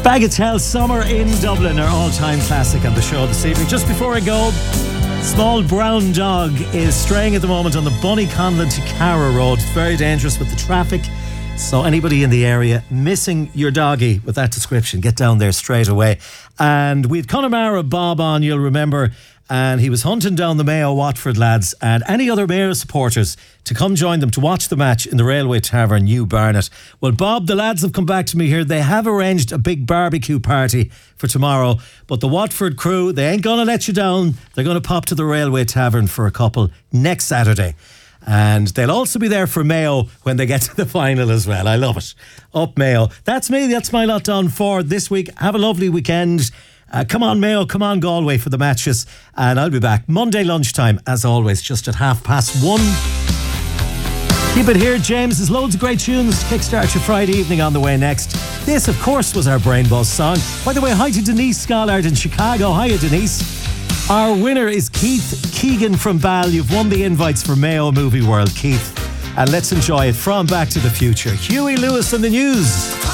Bagatelle Summer in Dublin, our all-time classic on the show this evening. Just before I go, small brown dog is straying at the moment on the Bunny-Conlon to Cara Road. It's very dangerous with the traffic. So anybody in the area missing your doggy with that description, get down there straight away. And we had Connemara Bob on, you'll remember, and he was hunting down the Mayo Watford lads and any other Mayo supporters to come join them to watch the match in the Railway Tavern, New Barnet. Well, Bob, the lads have come back to me here. They have arranged a big barbecue party for tomorrow, but the Watford crew, they ain't going to let you down. They're going to pop to the Railway Tavern for a couple next Saturday. And they'll also be there for Mayo when they get to the final as well. I love it. Up Mayo. That's me. That's my lot done for this week. Have a lovely weekend. Come on Mayo, come on Galway for the matches. And I'll be back Monday lunchtime, as always, just at 1:30. Keep it here, James. There's loads of great tunes to kickstart your Friday evening on the way next. This, of course, was our Brain Buzz song. By the way, hi to Denise Scollard in Chicago. Hiya, Denise. Our winner is Keith Keegan from Bal. You've won the invites for Mayo Movie World, Keith. And let's enjoy it from Back to the Future. Huey Lewis and the News.